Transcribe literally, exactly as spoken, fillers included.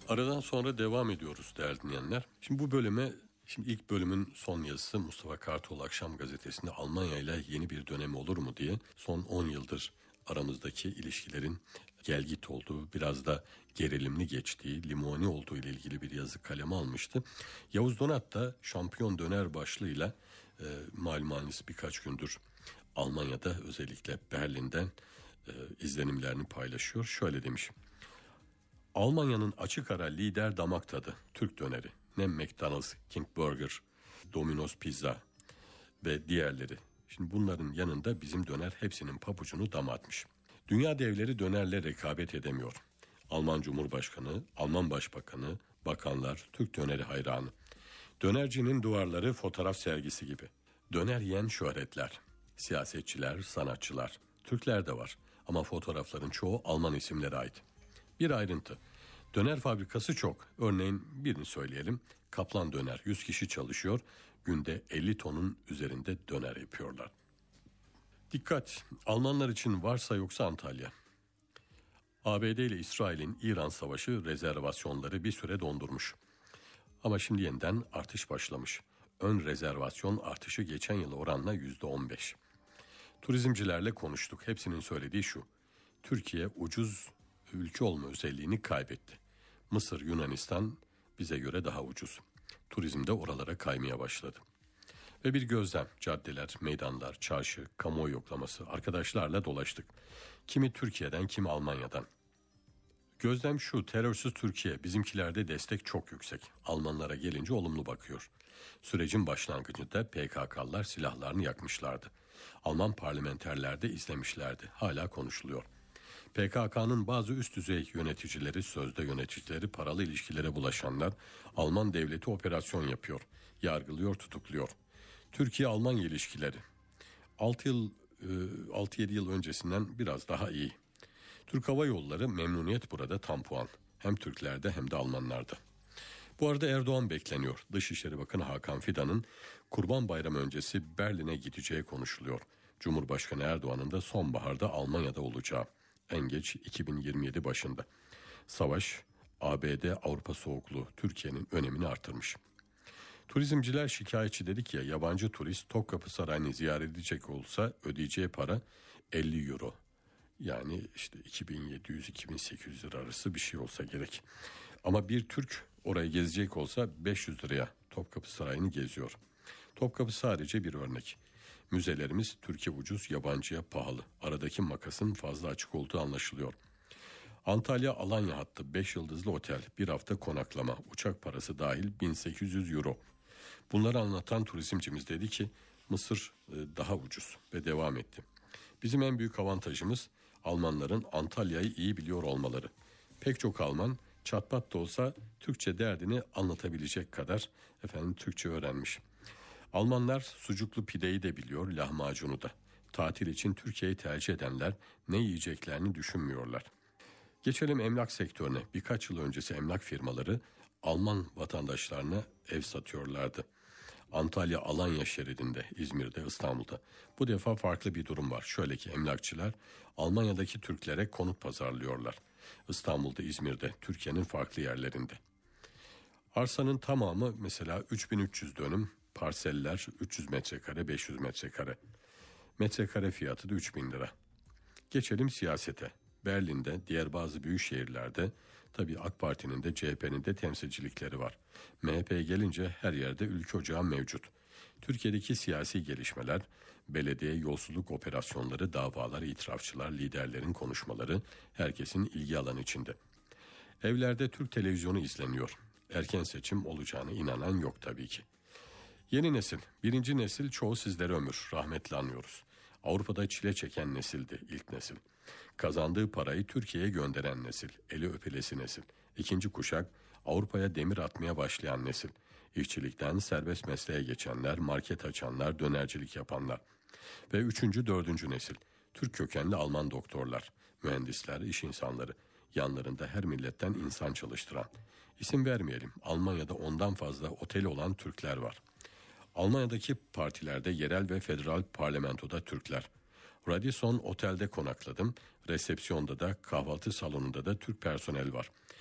Aradan sonra devam ediyoruz değerli dinleyenler. Şimdi bu bölüme, şimdi ilk bölümün son yazısı Mustafa Kartal Akşam Gazetesi'nde Almanya ile yeni bir dönem olur mu diye son on yıldır aramızdaki ilişkilerin gelgit olduğu, biraz da gerilimli geçtiği, limoni olduğu ile ilgili bir yazı kaleme almıştı. Yavuz Donat da Şampiyon Döner başlığıyla e, malumunuz birkaç gündür Almanya'da, özellikle Berlin'den e, izlenimlerini paylaşıyor. Şöyle demiş: Almanya'nın açık ara lider damak tadı Türk döneri. Ne McDonald's, King Burger, Domino's Pizza ve diğerleri. Şimdi bunların yanında bizim döner hepsinin pabucunu dama atmış. Dünya devleri dönerle rekabet edemiyor. Alman Cumhurbaşkanı, Alman Başbakanı, bakanlar Türk döneri hayranı. Dönercinin duvarları fotoğraf sergisi gibi. Döner yiyen şöhretler, siyasetçiler, sanatçılar. Türkler de var ama fotoğrafların çoğu Alman isimlere ait. Bir ayrıntı: döner fabrikası çok. Örneğin birini söyleyelim. Kaplan Döner, yüz kişi çalışıyor. Günde elli tonun üzerinde döner yapıyorlar. Dikkat! Almanlar için varsa yoksa Antalya. A B D ile İsrail'in İran savaşı rezervasyonları bir süre dondurmuş. Ama şimdi yeniden artış başlamış. Ön rezervasyon artışı geçen yıl oranla yüzde on beş. Turizmcilerle konuştuk. Hepsinin söylediği şu: Türkiye ucuz ülke olma özelliğini kaybetti. Mısır, Yunanistan bize göre daha ucuz. Turizm de oralara kaymaya başladı. Ve bir gözlem: caddeler, meydanlar, çarşı, kamuoyu yoklaması. Arkadaşlarla dolaştık. Kimi Türkiye'den, kimi Almanya'dan. Gözlem şu: terörsüz Türkiye, bizimkilerde destek çok yüksek. Almanlara gelince olumlu bakıyor. Sürecin başlangıcında P K K'lılar silahlarını yakmışlardı. Alman parlamenterler de izlemişlerdi. Hala konuşuluyor. P K K'nın bazı üst düzey yöneticileri, sözde yöneticileri, paralı ilişkilere bulaşanlar, Alman devleti operasyon yapıyor, yargılıyor, tutukluyor. Türkiye-Almanya ilişkileri altı yıl, altı yedi yıl öncesinden biraz daha iyi. Türk Hava Yolları memnuniyet burada tam puan. Hem Türklerde hem de Almanlarda. Bu arada Erdoğan bekleniyor. Dışişleri Bakanı Hakan Fidan'ın Kurban Bayramı öncesi Berlin'e gideceği konuşuluyor. Cumhurbaşkanı Erdoğan'ın da sonbaharda Almanya'da olacağı. En geç iki bin yirmi yedi başında. Savaş, A B D Avrupa soğukluğu Türkiye'nin önemini artırmış. Turizmciler şikayetçi, dedik ya, yabancı turist Topkapı Sarayı'nı ziyaret edecek olsa ödeyeceği para elli euro. Yani işte iki bin yedi yüz iki bin sekiz yüz lira arası bir şey olsa gerek. Ama bir Türk orayı gezecek olsa beş yüz liraya Topkapı Sarayı'nı geziyor. Topkapı sadece bir örnek. Müzelerimiz Türkiye ucuz, yabancıya pahalı. Aradaki makasın fazla açık olduğu anlaşılıyor. Antalya-Alanya hattı beş yıldızlı otel, bir hafta konaklama, uçak parası dahil bin sekiz yüz euro. Bunları anlatan turizmcimiz dedi ki Mısır daha ucuz ve devam etti. Bizim en büyük avantajımız Almanların Antalya'yı iyi biliyor olmaları. Pek çok Alman çatpat da olsa Türkçe derdini anlatabilecek kadar efendim Türkçe öğrenmiş. Almanlar sucuklu pideyi de biliyor, lahmacunu da. Tatil için Türkiye'yi tercih edenler ne yiyeceklerini düşünmüyorlar. Geçelim emlak sektörüne. Birkaç yıl öncesi emlak firmaları Alman vatandaşlarına ev satıyorlardı. Antalya, Alanya şeridinde, İzmir'de, İstanbul'da. Bu defa farklı bir durum var. Şöyle ki emlakçılar Almanya'daki Türklere konut pazarlıyorlar. İstanbul'da, İzmir'de, Türkiye'nin farklı yerlerinde. Arsanın tamamı mesela üç bin üç yüz dönüm, parseller üç yüz metrekare, beş yüz metrekare. Metrekare fiyatı da üç bin lira. Geçelim siyasete. Berlin'de, diğer bazı büyük şehirlerde tabii AK Parti'nin de C H P'nin de temsilcilikleri var. M H P'ye gelince her yerde ülke ocağı mevcut. Türkiye'deki siyasi gelişmeler, belediye yolsuzluk operasyonları, davalar, itirafçılar, liderlerin konuşmaları herkesin ilgi alanı içinde. Evlerde Türk televizyonu izleniyor. Erken seçim olacağına inanan yok tabii ki. Yeni nesil, birinci nesil çoğu sizlere ömür, rahmetle anıyoruz. Avrupa'da çile çeken nesildi ilk nesil. Kazandığı parayı Türkiye'ye gönderen nesil, eli öpülesi nesil. İkinci kuşak Avrupa'ya demir atmaya başlayan nesil. İşçilikten serbest mesleğe geçenler, market açanlar, dönercilik yapanlar. Ve üçüncü, dördüncü nesil. Türk kökenli Alman doktorlar, mühendisler, iş insanları. Yanlarında her milletten insan çalıştıran. İsim vermeyelim, Almanya'da ondan fazla oteli olan Türkler var. Almanya'daki partilerde yerel ve federal parlamentoda Türkler. Radisson otelde konakladım. Resepsiyonda da kahvaltı salonunda da Türk personel var.